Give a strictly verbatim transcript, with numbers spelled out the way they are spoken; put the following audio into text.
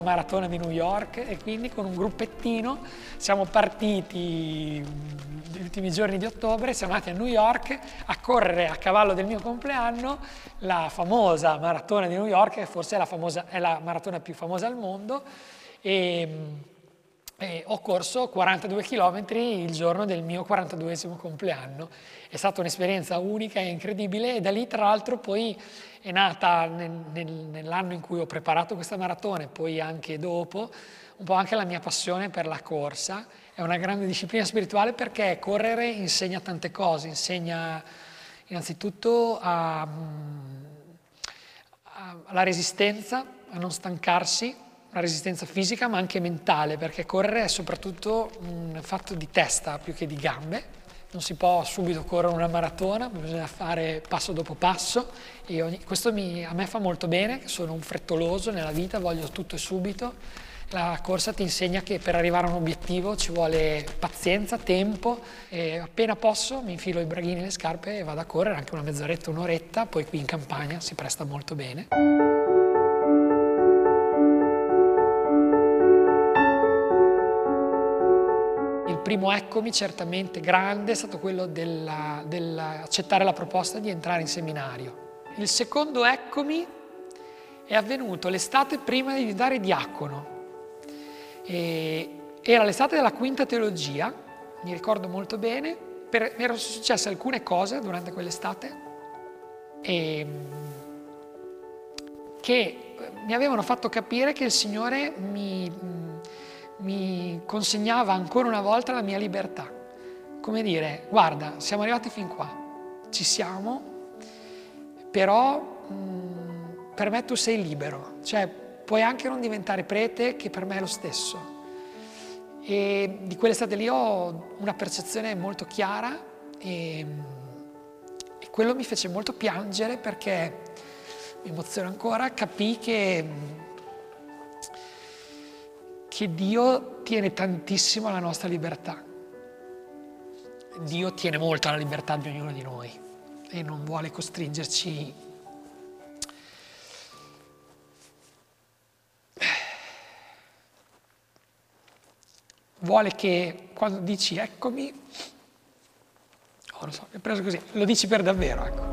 Maratona di New York e quindi con un gruppettino siamo partiti gli ultimi giorni di ottobre, siamo andati a New York a correre a cavallo del mio compleanno la famosa Maratona di New York, che forse è la, famosa, è la maratona più famosa al mondo, e, e ho corso quarantadue chilometri il giorno del mio quarantaduesimo compleanno. È stata un'esperienza unica e incredibile, e da lì tra l'altro poi è nata nel, nel, nell'anno in cui ho preparato questa maratona e poi anche dopo un po' anche la mia passione per la corsa. È una grande disciplina spirituale perché correre insegna tante cose, insegna innanzitutto a, a, alla resistenza, a non stancarsi, una resistenza fisica ma anche mentale, perché correre è soprattutto un fatto di testa più che di gambe. Non si può subito correre una maratona, bisogna fare passo dopo passo, e ogni, questo mi, a me fa molto bene, sono un frettoloso nella vita, voglio tutto e subito. La corsa ti insegna che per arrivare a un obiettivo ci vuole pazienza, tempo, e appena posso mi infilo i braghini e le scarpe e vado a correre anche una mezz'oretta, un'oretta, poi qui in campagna si presta molto bene. Il primo eccomi certamente grande è stato quello dell'accettare la proposta di entrare in seminario. Il secondo eccomi è avvenuto l'estate prima di diventare diacono. E era l'estate della quinta teologia, mi ricordo molto bene, per, mi erano successe alcune cose durante quell'estate che mi avevano fatto capire che il Signore mi... mi consegnava ancora una volta la mia libertà. Come dire, guarda, siamo arrivati fin qua, ci siamo, però mh, per me tu sei libero, cioè puoi anche non diventare prete, che per me è lo stesso. E di quell'estate lì ho una percezione molto chiara e, e quello mi fece molto piangere, perché mi emoziona ancora, capii che che Dio tiene tantissimo alla nostra libertà. Dio tiene molto alla libertà di ognuno di noi e non vuole costringerci vuole che quando dici eccomi, oh, non so, è preso così, lo dici per davvero, ecco.